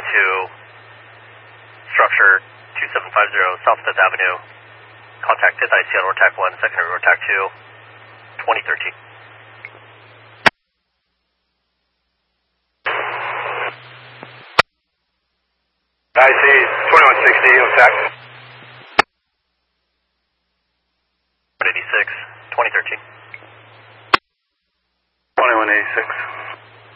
to structure 2750 South 5th Avenue. Contact 5th IC on RORTAC 1, secondary RORTAC 2, 2013. IC 2160, attack. 186, 2013. 2186.